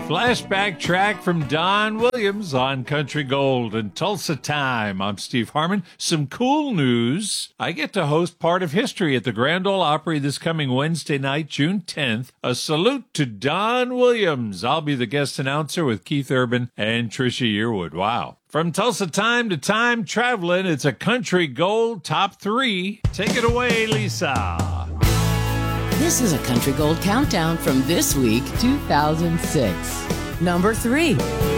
Flashback track from Don Williams on Country Gold and Tulsa Time. I'm Steve Harmon. Some cool news. I get to host Part of History at the Grand Ole Opry this coming Wednesday night, June 10th. A salute to Don Williams. I'll be the guest announcer with Keith Urban and Trisha Yearwood. Wow. From Tulsa Time to Time Traveling, it's a Country Gold Top 3. Take it away, Lisa. This is a Country Gold Countdown from this week, 2006. Number 3.